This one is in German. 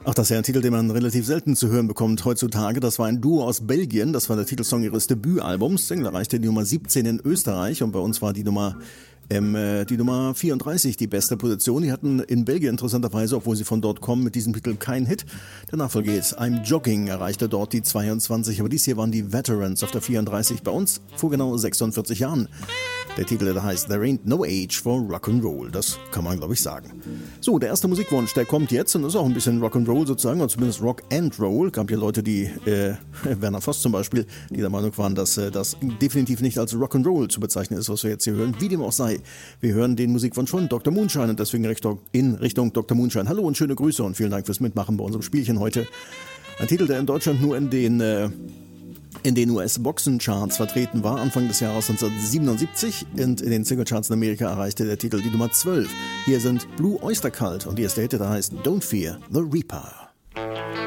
Ach, das ist ja ein Titel, den man relativ selten zu hören bekommt heutzutage. Das war ein Duo aus Belgien, das war der Titelsong ihres Debütalbums. Single erreichte die Nummer 17 in Österreich und bei uns war die Nummer 34, die beste Position. Die hatten in Belgien interessanterweise, obwohl sie von dort kommen, mit diesem Titel keinen Hit. Der Nachfolger geht I'm Jogging, erreichte dort die 22, aber dies hier waren die Veterans auf der 34, bei uns vor genau 46 Jahren. Der Titel, der heißt There Ain't No Age for Rock'n'Roll, das kann man, glaube ich, sagen. So, der erste Musikwunsch, der kommt jetzt und ist auch ein bisschen Rock'n'Roll sozusagen, oder zumindest Rock and Roll. Gab ja Leute, die, Werner Voss zum Beispiel, die der Meinung waren, dass das definitiv nicht als Rock'n'Roll zu bezeichnen ist, was wir jetzt hier hören. Wie dem auch sei, wir hören den Musikwunsch von Dr. Moonshine und deswegen in Richtung Dr. Moonshine. Hallo und schöne Grüße und vielen Dank fürs Mitmachen bei unserem Spielchen heute. Ein Titel, der in Deutschland nur in den US-Boxencharts vertreten war, Anfang des Jahres 1977, und in den Singlecharts in Amerika erreichte der Titel die Nummer 12. Hier sind Blue Oyster Cult und hier ist der Hit, der heißt Don't Fear the Reaper.